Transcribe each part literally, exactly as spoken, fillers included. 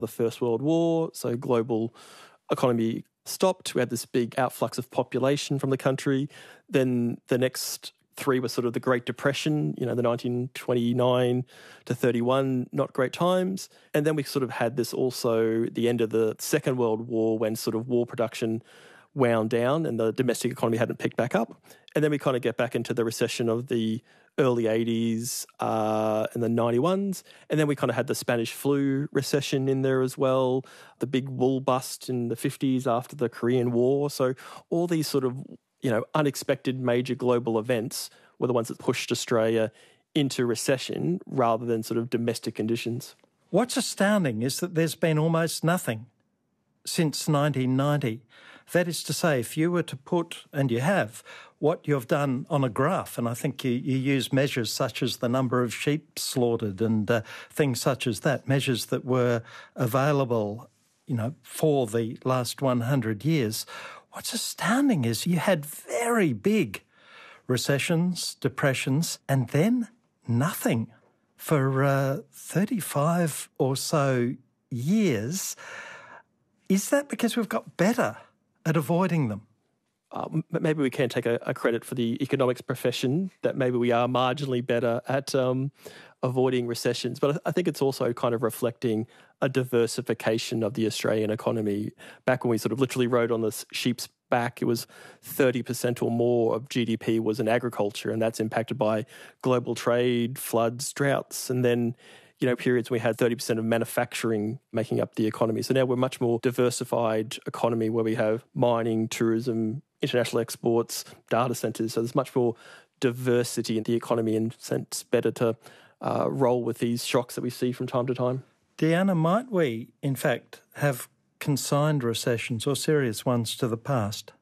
the First World War, so global economy stopped. We had this big outflux of population from the country. Then the next three were sort of the Great Depression, you know, the nineteen twenty-nine to thirty-one, not great times. And then we sort of had this also the end of the Second World War when sort of war production wound down and the domestic economy hadn't picked back up. And then we kind of get back into the recession of the early eighties uh, and the ninety-ones. And then we kind of had the Spanish flu recession in there as well, the big wool bust in the fifties after the Korean War. So all these sort of, you know, unexpected major global events were the ones that pushed Australia into recession rather than sort of domestic conditions. What's astounding is that there's been almost nothing since nineteen ninety. That is to say, if you were to put, and you have, what you've done on a graph, and I think you, you use measures such as the number of sheep slaughtered and uh, things such as that, measures that were available, you know, for the last one hundred years. What's astounding is you had very big recessions, depressions, and then nothing for uh, thirty-five or so years. Is that because we've got better at avoiding them? Uh, maybe we can take a, a credit for the economics profession that maybe we are marginally better at um, avoiding recessions. But I think it's also kind of reflecting a diversification of the Australian economy. Back when we sort of literally rode on the sheep's back, it was thirty percent or more of G D P was in agriculture, and that's impacted by global trade, floods, droughts, and then you know, periods we had thirty percent of manufacturing making up the economy. So now we're a much more diversified economy where we have mining, tourism, international exports, data centres. So there's much more diversity in the economy and it's better to uh, roll with these shocks that we see from time to time. Deanna, might we, in fact, have consigned recessions or serious ones to the past?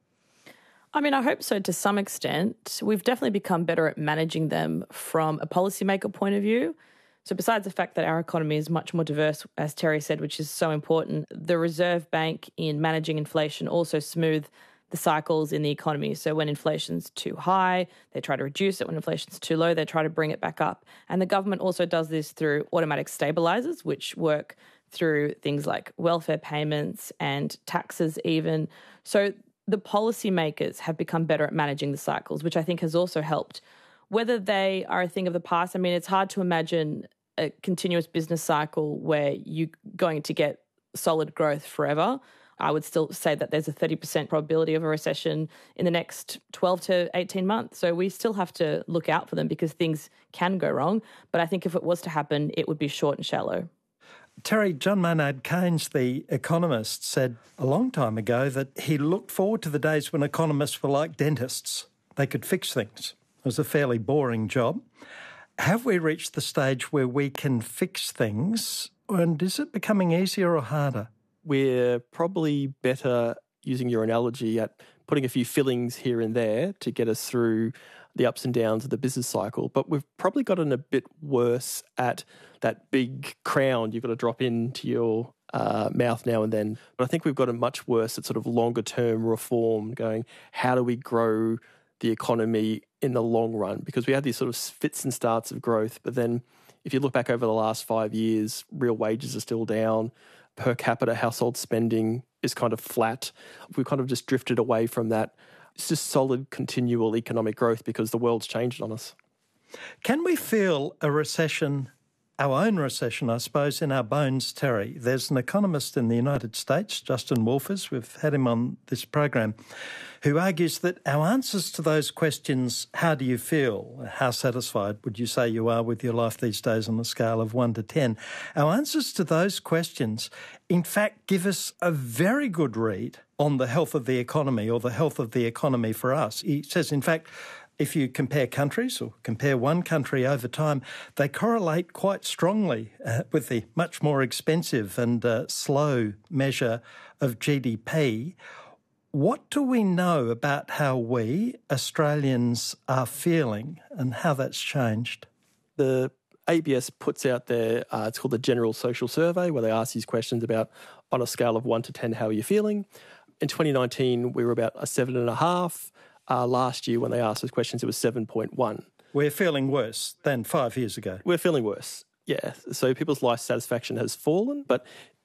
I mean, I hope so to some extent. We've definitely become better at managing them from a policymaker point of view. So besides the fact that our economy is much more diverse, as Terry said, which is so important, the Reserve Bank in managing inflation also smooth the cycles in the economy. So when inflation's too high, they try to reduce it. When inflation's too low, they try to bring it back up. And the government also does this through automatic stabilisers, which work through things like welfare payments and taxes even. So the policymakers have become better at managing the cycles, which I think has also helped. Whether they are a thing of the past, I mean, it's hard to imagine a continuous business cycle where you're going to get solid growth forever. I would still say that there's a thirty percent probability of a recession in the next twelve to eighteen months. So we still have to look out for them because things can go wrong. But I think if it was to happen, it would be short and shallow. Terry, John Maynard Keynes, the economist, said a long time ago that he looked forward to the days when economists were like dentists. They could fix things. It was a fairly boring job. Have we reached the stage where we can fix things, and is it becoming easier or harder? We're probably better, using your analogy, at putting a few fillings here and there to get us through the ups and downs of the business cycle. But we've probably gotten a bit worse at that big crown you've got to drop into your uh, mouth now and then. But I think we've gotten much worse at sort of longer term reform, going, how do we grow the economy in the long run? Because we had these sort of fits and starts of growth, but then if you look back over the last five years, real wages are still down, per capita household spending is kind of flat. We've kind of just drifted away from that. It's just solid, continual economic growth because the world's changed on us. Can we feel a recession, our own recession, I suppose, in our bones, Terry? There's an economist in the United States, Justin Wolfers, we've had him on this program, who argues that our answers to those questions, how do you feel, how satisfied would you say you are with your life these days on a scale of one to ten, our answers to those questions, in fact, give us a very good read on the health of the economy or the health of the economy for us. He says, in fact, if you compare countries or compare one country over time, they correlate quite strongly uh, with the much more expensive and uh, slow measure of G D P. What do we know about how we, Australians, are feeling and how that's changed? The A B S puts out their, uh, it's called the General Social Survey, where they ask these questions about, on a scale of one to ten, how are you feeling? In twenty nineteen, we were about a seven and a half. Uh, last year, when they asked those questions, it was seven point one. We're feeling worse than five years ago. We're feeling worse, yeah. So people's life satisfaction has fallen, but